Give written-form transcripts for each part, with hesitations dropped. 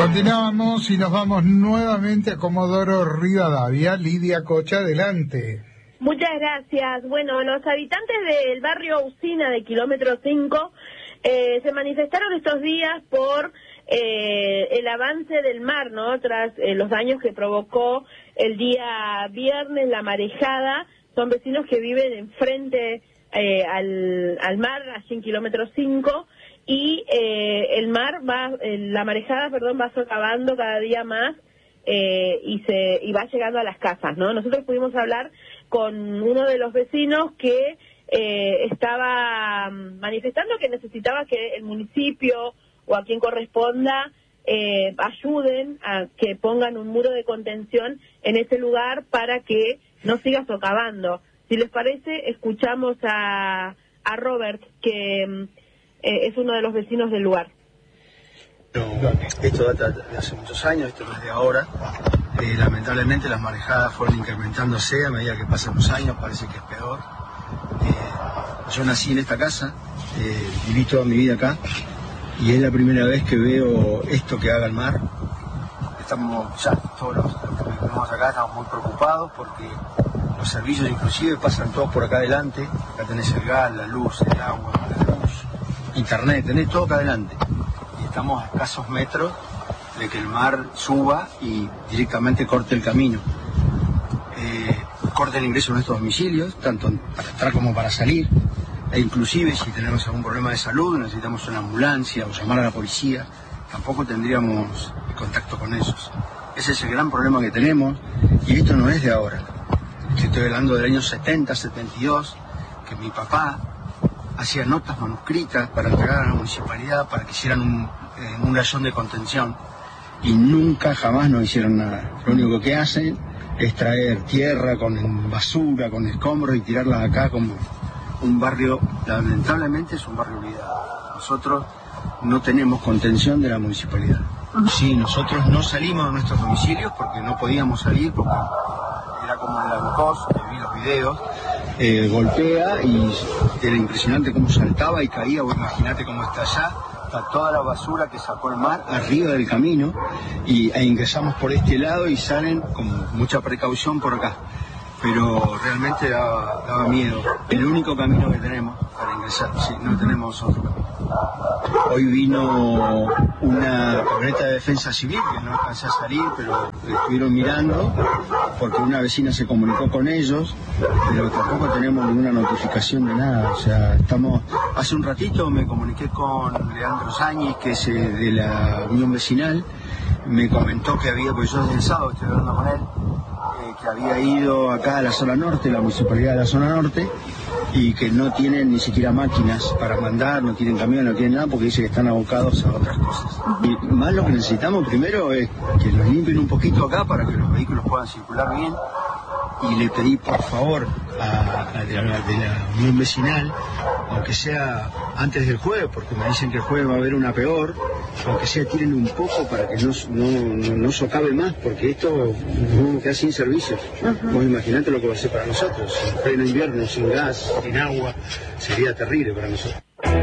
Continuamos y nos vamos nuevamente a Comodoro Rivadavia. Lidia Cocha, adelante. Muchas gracias. Bueno, los habitantes del barrio Usina de kilómetro 5 se manifestaron estos días por el avance del mar, ¿no? Tras los daños que provocó el día viernes la marejada. Son vecinos que viven enfrente al mar, allí en kilómetro 5, y el mar la marejada, va socavando cada día más y va llegando a las casas, ¿no? Nosotros pudimos hablar con uno de los vecinos que estaba manifestando que necesitaba que el municipio o a quien corresponda ayuden a que pongan un muro de contención en ese lugar para que no siga socavando. Si les parece, escuchamos a Robert, que es uno de los vecinos del lugar. Esto data de hace muchos años, esto no es de ahora. Lamentablemente las marejadas fueron incrementándose a medida que pasan los años, parece que es peor. Yo nací en esta casa, viví toda mi vida acá, y es la primera vez que veo esto que haga el mar. Estamos ya, todos los que vivimos acá estamos muy preocupados porque los servicios inclusive pasan todos por acá adelante. Acá tenés el gas, la luz, el agua, internet, tenés todo acá adelante. Y estamos a escasos metros de que el mar suba y directamente corte el camino. Corte el ingreso a nuestros domicilios, tanto para entrar como para salir. E inclusive si tenemos algún problema de salud, necesitamos una ambulancia o llamar a la policía, tampoco tendríamos contacto con ellos. Ese es el gran problema que tenemos, y esto no es de ahora. Estoy hablando del año 70, 72, que mi papá hacía notas manuscritas para entregar a la municipalidad para que hicieran un rayón de contención, y nunca jamás nos hicieron nada. Lo único que hacen es traer tierra con basura, con escombros y tirarlas acá como un barrio, lamentablemente es un barrio olvidado. Nosotros no tenemos contención de la municipalidad. Sí, nosotros no salimos de nuestros domicilios porque no podíamos salir, porque era como en la Lucos, que vi los videos, golpea y era impresionante cómo saltaba y caía. Vos imaginate cómo está allá, está toda la basura que sacó el mar arriba del camino, e ingresamos por este lado y salen con mucha precaución por acá. Pero realmente daba miedo. El único camino que tenemos para ingresar, sí, no tenemos otro camino. Hoy vino una camioneta de defensa civil que no alcancé a salir, pero estuvieron mirando porque una vecina se comunicó con ellos, pero tampoco tenemos ninguna notificación de nada. O sea, hace un ratito me comuniqué con Leandro Sáñez, que es de la Unión Vecinal. Me comentó que había, pues yo desde el sábado estoy hablando con él, que había ido acá a la zona norte, la municipalidad de la zona norte, y que no tienen ni siquiera máquinas para mandar, no tienen camión, no tienen nada, porque dice que están abocados a otras cosas. Y más lo que necesitamos primero es que nos limpien un poquito acá para que los vehículos puedan circular bien. Y le pedí por favor de la Unión Vecinal, aunque sea antes del jueves, porque me dicen que el jueves va a haber una peor, aunque sea tiren un poco para que no socave más, porque esto nos vamos a quedar sin servicios. Vos imaginate lo que va a ser para nosotros, en pleno invierno, sin gas, sin agua, sería terrible para nosotros.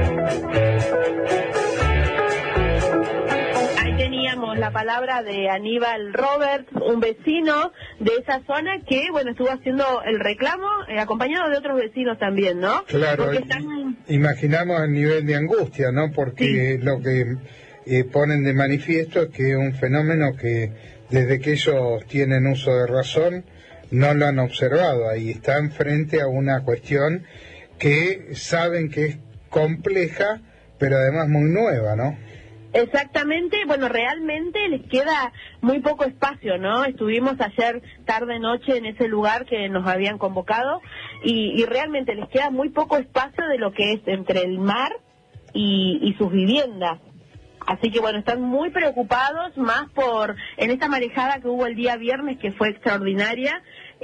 La palabra de Aníbal Robert, un vecino de esa zona que, estuvo haciendo el reclamo, acompañado de otros vecinos también, ¿no? Claro, imaginamos el nivel de angustia, ¿no? Porque sí, lo que ponen de manifiesto es que es un fenómeno que desde que ellos tienen uso de razón no lo han observado. Ahí están frente a una cuestión que saben que es compleja, pero además muy nueva, ¿no? Exactamente, realmente les queda muy poco espacio, ¿no? Estuvimos ayer tarde-noche en ese lugar que nos habían convocado y realmente les queda muy poco espacio de lo que es entre el mar y sus viviendas. Así que están muy preocupados, más en esta marejada que hubo el día viernes, que fue extraordinaria.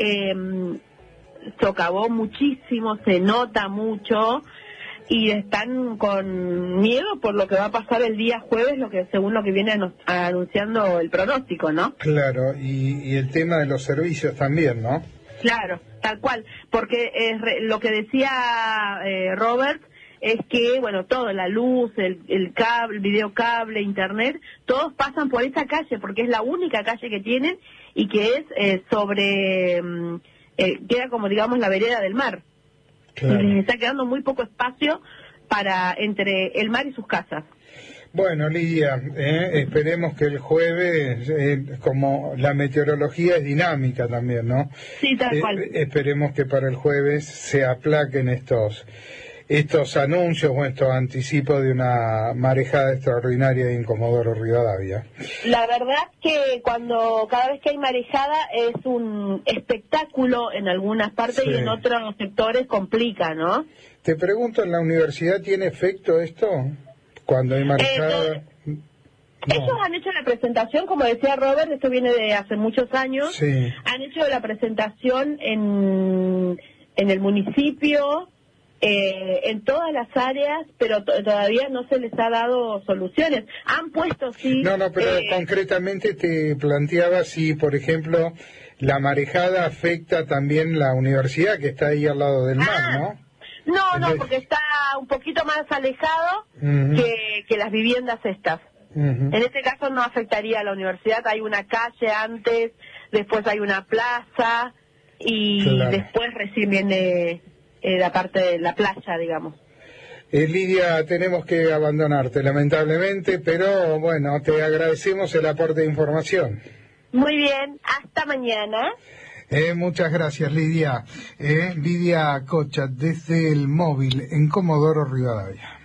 Socavó muchísimo, se nota mucho, y están con miedo por lo que va a pasar el día jueves, según lo que viene anunciando el pronóstico, ¿no? Claro, y el tema de los servicios también, ¿no? Claro, tal cual, porque lo que decía Robert es que, bueno, todo, la luz, el cable, el videocable, internet, todos pasan por esa calle, porque es la única calle que tienen y que es queda como, digamos, la vereda del mar. Claro. Y les está quedando muy poco espacio entre el mar y sus casas. Bueno, Lidia, esperemos que el jueves, como la meteorología es dinámica también, ¿no? Sí, tal cual. Esperemos que para el jueves se aplaquen estos anuncios o estos anticipos de una marejada extraordinaria en Comodoro Rivadavia. La verdad que cada vez que hay marejada es un espectáculo en algunas partes, sí, y en otros sectores complica, ¿no? Te pregunto, ¿en la universidad tiene efecto esto? Cuando hay marejada... No. Ellos han hecho la presentación, como decía Robert, esto viene de hace muchos años, sí, han hecho la presentación en el municipio, en todas las áreas, pero todavía no se les ha dado soluciones. Han puesto, sí... No, pero concretamente te planteaba si, por ejemplo, la marejada afecta también la universidad, que está ahí al lado del mar, ¿no? No, porque está un poquito más alejado que las viviendas estas. En este caso no afectaría a la universidad, hay una calle antes, después hay una plaza y después recién viene la parte de la playa, digamos. Lidia, tenemos que abandonarte lamentablemente, pero bueno, te agradecemos el aporte de información. Muy bien, hasta mañana. Muchas gracias, Lidia. Lidia Cocha, desde el móvil en Comodoro Rivadavia.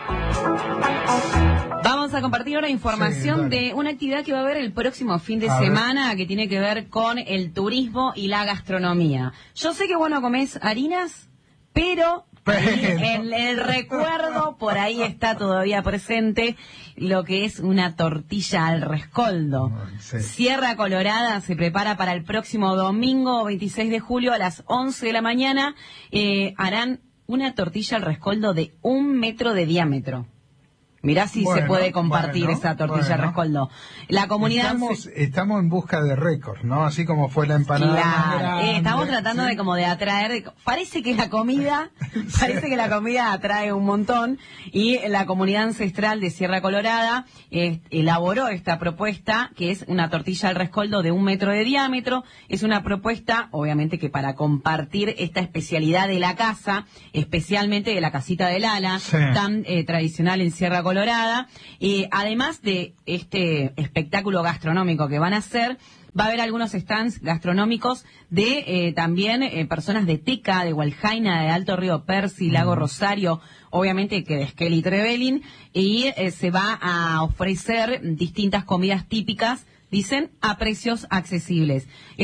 Vamos a compartir ahora información de una actividad que va a haber el próximo fin de semana, que tiene que ver con el turismo y la gastronomía. Yo sé que vos no comés harinas, pero en el recuerdo por ahí está todavía presente lo que es una tortilla al rescoldo. Sí. Sierra Colorada se prepara para el próximo domingo 26 de julio a las 11 de la mañana. Harán una tortilla al rescoldo de 1 metro de diámetro. Mirá si se puede compartir esa tortilla al rescoldo. La comunidad... Estamos en busca de récords, ¿no? Así como fue la empanada. Claro, estamos tratando de atraer... Parece que la comida atrae un montón, y la comunidad ancestral de Sierra Colorada elaboró esta propuesta, que es una tortilla al rescoldo de 1 metro de diámetro. Es una propuesta, obviamente, que para compartir esta especialidad de la casa, especialmente de la casita del Ala, tan tradicional en Sierra Colorada, además de este espectáculo gastronómico que van a hacer, va a haber algunos stands gastronómicos de también personas de Teca, de Hualjaina, de Alto Río Percy, Lago Rosario, obviamente que de Esquel y Trevelin, y se va a ofrecer distintas comidas típicas, dicen, a precios accesibles.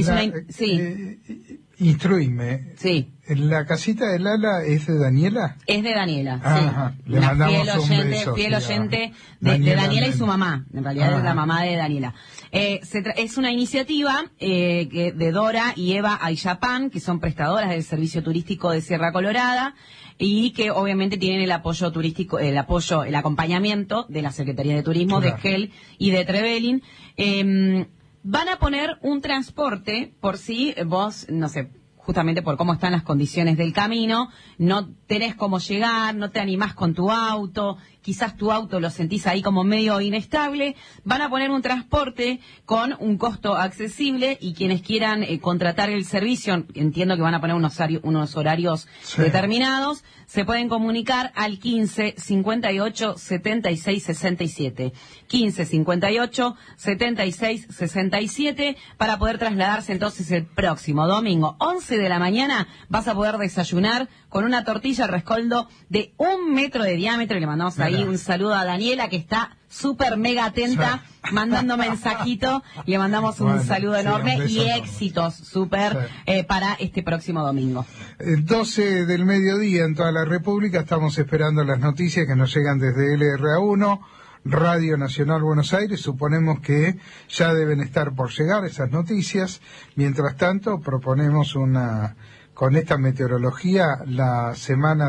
Instruíme. Sí. ¿La casita del Ala es de Daniela? Es de Daniela, sí. Le mandamos un beso, fiel oyente de Daniela y su mamá. En realidad es la mamá de Daniela. Es una iniciativa de Dora y Eva Ayapán, que son prestadoras del servicio turístico de Sierra Colorada, y que obviamente tienen el apoyo turístico, el acompañamiento de la Secretaría de Turismo de Esquel y de Trevelin. Van a poner un transporte por si vos, no sé, justamente por cómo están las condiciones del camino, no tenés cómo llegar, no te animás con tu auto, quizás tu auto lo sentís ahí como medio inestable. Van a poner un transporte con un costo accesible, y quienes quieran contratar el servicio, entiendo que van a poner unos horarios determinados, se pueden comunicar al 15 58 76 67. 15 58 76 67 para poder trasladarse entonces el próximo domingo 11 de la mañana. Vas a poder desayunar con una tortilla al rescoldo de 1 metro de diámetro, y le mandamos ahí un saludo a Daniela, que está súper mega atenta, mandando mensajito. Le mandamos un saludo enorme y éxitos súper para este próximo domingo. 12 del mediodía en toda la República. Estamos esperando las noticias que nos llegan desde LRA1, Radio Nacional Buenos Aires. Suponemos que ya deben estar por llegar esas noticias. Mientras tanto, proponemos con esta meteorología, la semana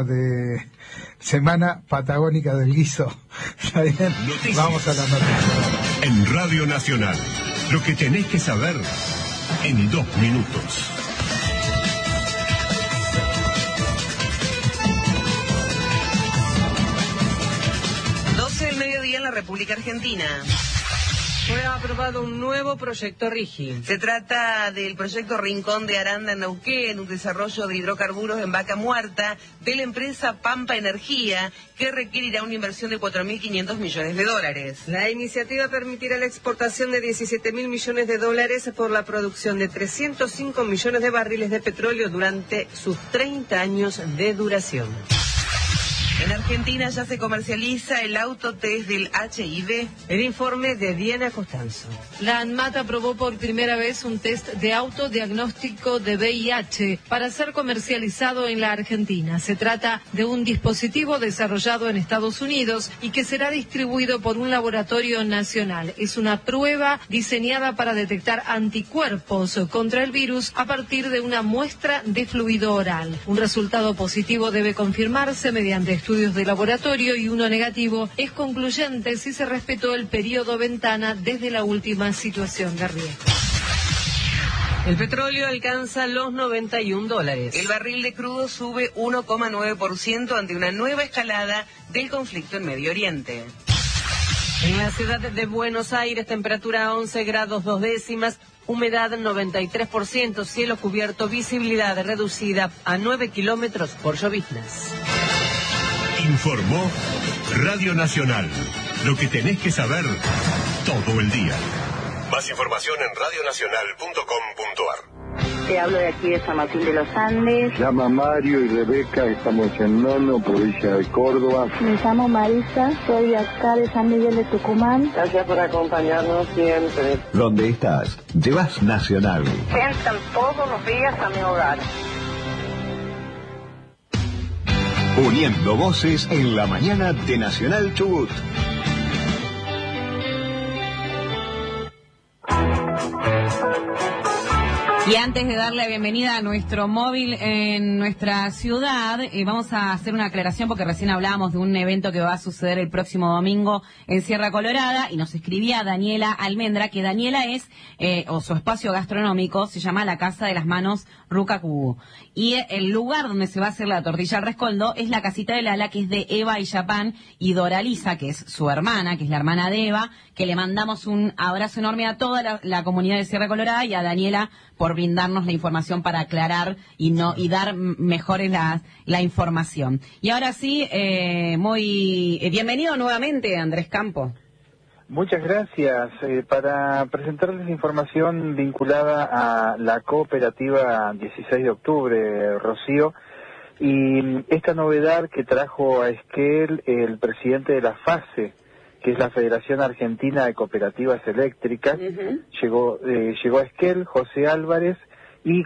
patagónica del guiso. Vamos a la noticia. En Radio Nacional, lo que tenés que saber en 2 minutos. República Argentina. Fue aprobado un nuevo proyecto RIGI. Se trata del proyecto Rincón de Aranda en Neuquén, un desarrollo de hidrocarburos en Vaca Muerta de la empresa Pampa Energía, que requerirá una inversión de 4.500 millones de dólares. La iniciativa permitirá la exportación de 17.000 millones de dólares por la producción de 305 millones de barriles de petróleo durante sus 30 años de duración. En Argentina ya se comercializa el autotest del HIV. El informe de Diana Costanzo. La ANMAT aprobó por primera vez un test de autodiagnóstico de VIH para ser comercializado en la Argentina. Se trata de un dispositivo desarrollado en Estados Unidos y que será distribuido por un laboratorio nacional. Es una prueba diseñada para detectar anticuerpos contra el virus a partir de una muestra de fluido oral. Un resultado positivo debe confirmarse mediante estudios de laboratorio y uno negativo es concluyente si se respetó el periodo ventana desde la última situación de riesgo. El petróleo alcanza los $91. El barril de crudo sube 1,9% ante una nueva escalada del conflicto en Medio Oriente. En la ciudad de Buenos Aires, temperatura 11 grados 2 décimas, humedad 93%, cielo cubierto, visibilidad reducida a 9 kilómetros por lloviznas. Informó Radio Nacional. Lo que tenés que saber todo el día. Más información en radionacional.com.ar. Te hablo de aquí de San Martín de los Andes. Llama Mario y Rebeca, estamos en Nono, provincia de Córdoba. Me llamo Marisa, soy de acá de San Miguel de Tucumán. Gracias por acompañarnos siempre. ¿Dónde estás? Llevas Nacional. Entran todos los días a mi hogar. Uniendo voces en la mañana de Nacional Chubut. Y antes de darle la bienvenida a nuestro móvil en nuestra ciudad, vamos a hacer una aclaración porque recién hablábamos de un evento que va a suceder el próximo domingo en Sierra Colorada y nos escribía Daniela Almendra que Daniela es, o su espacio gastronómico se llama La Casa de las Manos Ruca Cubu. Y el lugar donde se va a hacer la tortilla al rescoldo es la casita de Lala, que es de Eva Illapán y Doralisa, que es su hermana, que es la hermana de Eva, que le mandamos un abrazo enorme a toda la comunidad de Sierra Colorada y a Daniela por brindarnos la información para aclarar y dar mejores la información. Y ahora sí, muy bienvenido nuevamente, Andrés Campo. Muchas gracias. Para presentarles información vinculada a la cooperativa 16 de octubre, Rocío, y esta novedad que trajo a Esquel el presidente de la FACE, que es la Federación Argentina de Cooperativas Eléctricas. Llegó a Esquel, José Álvarez, y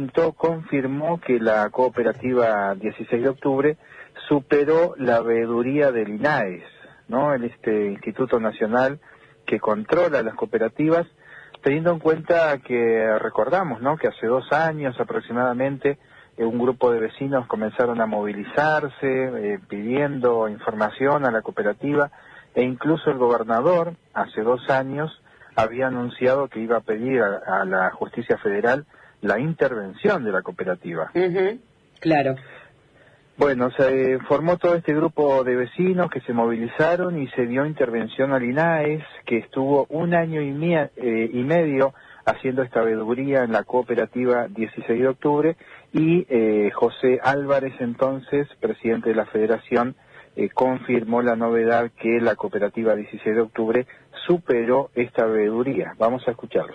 confirmó que la cooperativa 16 de octubre superó la veeduría del INAES, ¿no? Este Instituto Nacional que controla las cooperativas, teniendo en cuenta que recordamos, ¿no?, que hace 2 años aproximadamente un grupo de vecinos comenzaron a movilizarse pidiendo información a la cooperativa, e incluso el gobernador hace 2 años había anunciado que iba a pedir a la Justicia Federal la intervención de la cooperativa. Claro. Bueno, se formó todo este grupo de vecinos que se movilizaron y se dio intervención al INAES, que estuvo 1 año y medio haciendo esta veeduría en la cooperativa 16 de octubre, y José Álvarez, entonces presidente de la Federación, confirmó la novedad que la cooperativa 16 de octubre superó esta veeduría. Vamos a escucharlo.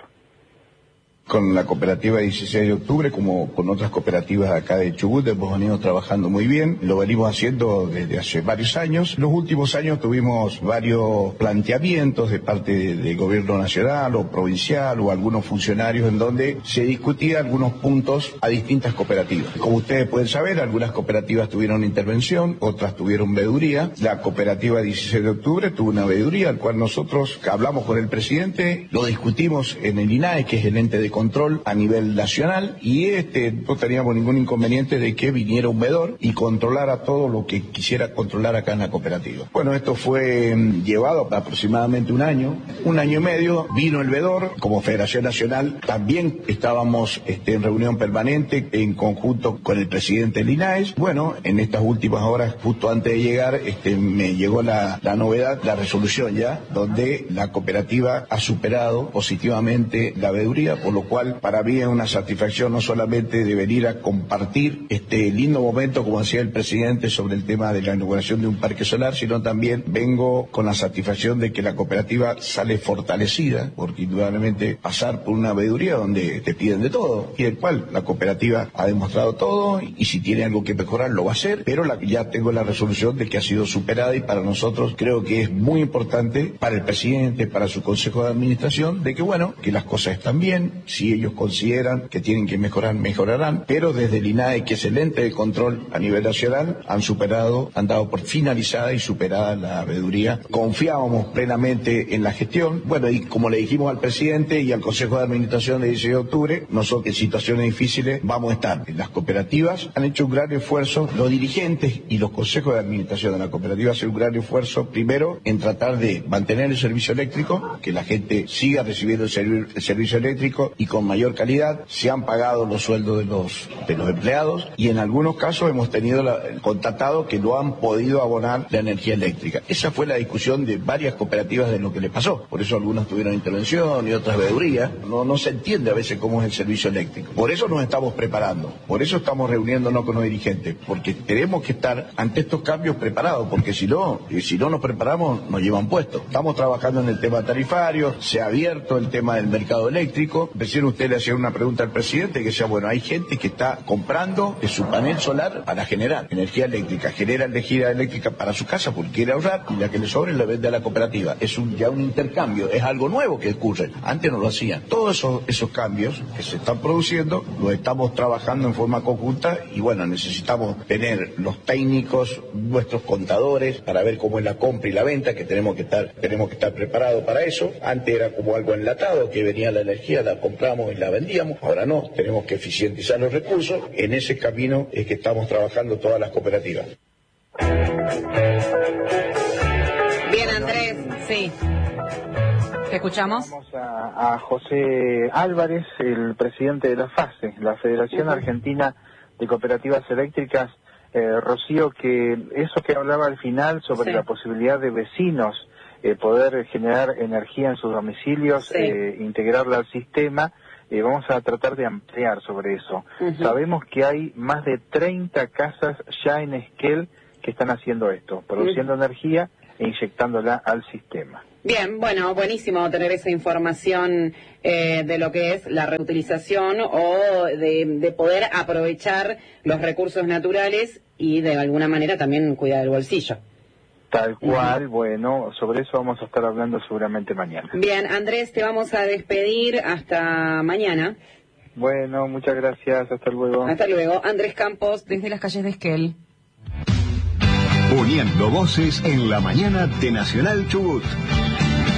Con la cooperativa 16 de octubre, como con otras cooperativas acá de Chubut, hemos venido trabajando muy bien, lo venimos haciendo desde hace varios años. En los últimos años tuvimos varios planteamientos de parte del gobierno nacional o provincial o algunos funcionarios en donde se discutía algunos puntos a distintas cooperativas. Como ustedes pueden saber, algunas cooperativas tuvieron intervención, otras tuvieron veeduría. La cooperativa 16 de octubre tuvo una veeduría, al cual nosotros hablamos con el presidente, lo discutimos en el INAE, que es el ente de control control a nivel nacional y no teníamos ningún inconveniente de que viniera un vedor y controlara todo lo que quisiera controlar acá en la cooperativa. Bueno, esto fue llevado aproximadamente un año y medio, vino el vedor, como Federación Nacional también estábamos en reunión permanente en conjunto con el presidente del INAES. Bueno, en estas últimas horas, justo antes de llegar, me llegó la novedad, la resolución ya, donde la cooperativa ha superado positivamente la veeduría, por lo cual para mí es una satisfacción no solamente de venir a compartir este lindo momento, como decía el presidente, sobre el tema de la inauguración de un parque solar, sino también vengo con la satisfacción de que la cooperativa sale fortalecida, porque indudablemente pasar por una veeduría donde te piden de todo, y del cual la cooperativa ha demostrado todo, y si tiene algo que mejorar lo va a hacer, pero ya tengo la resolución de que ha sido superada, y para nosotros creo que es muy importante, para el presidente, para su consejo de administración, de que bueno, que las cosas están bien, si ellos consideran que tienen que mejorar, mejorarán, pero desde el INAE, que es el ente de control a nivel nacional, han dado por finalizada y superada la veeduría. Confiábamos plenamente en la gestión, bueno, y como le dijimos al presidente y al consejo de administración del 16 de octubre, nosotros en situaciones difíciles vamos a estar. Las cooperativas han hecho un gran esfuerzo, los dirigentes y los consejos de administración de la cooperativa han hecho un gran esfuerzo, primero, en tratar de mantener el servicio eléctrico, que la gente siga recibiendo el servicio eléctrico y con mayor calidad. Se han pagado los sueldos de los empleados y en algunos casos hemos tenido constatado que no han podido abonar la energía eléctrica. Esa fue la discusión de varias cooperativas de lo que le pasó. Por eso algunas tuvieron intervención y otras veedurías. No se entiende a veces cómo es el servicio eléctrico. Por eso nos estamos preparando. Por eso estamos reuniéndonos con los dirigentes. Porque tenemos que estar ante estos cambios preparados. Porque si no nos preparamos, nos llevan puestos. Estamos trabajando en el tema tarifario. Se ha abierto el tema del mercado eléctrico. Recién usted le hacía una pregunta al presidente que decía, bueno, hay gente que está comprando su panel solar para generar energía eléctrica. Genera energía eléctrica para su casa porque quiere ahorrar y la que le sobre la vende a la cooperativa. Es ya un intercambio. Es algo nuevo que ocurre. Antes no lo hacían. Todos esos cambios que se están produciendo los estamos trabajando en forma conjunta y bueno, necesitamos tener los técnicos, nuestros contadores para ver cómo es la compra y la venta, que tenemos que estar preparados para eso. Antes era como algo enlatado, que venía la energía, la compramos y la vendíamos. Ahora no, tenemos que eficientizar los recursos. En ese camino es que estamos trabajando todas las cooperativas. Bien, Andrés, sí. ¿Te escuchamos? Vamos a José Álvarez, el presidente de la FACE, la Federación Argentina de Cooperativas Eléctricas. Rocío, que eso que hablaba al final sobre la posibilidad de vecinos poder generar energía en sus domicilios, integrarla al sistema, vamos a tratar de ampliar sobre eso. Sabemos que hay más de 30 casas ya en Esquel que están haciendo esto, produciendo energía e inyectándola al sistema. Bien, bueno, buenísimo tener esa información de lo que es la reutilización o de poder aprovechar los recursos naturales y de alguna manera también cuidar el bolsillo. Tal cual, bueno, sobre eso vamos a estar hablando seguramente mañana. Bien, Andrés, te vamos a despedir hasta mañana. Bueno, muchas gracias, hasta luego. Hasta luego. Andrés Campos, desde las calles de Esquel. Uniendo voces en la mañana de Nacional Chubut.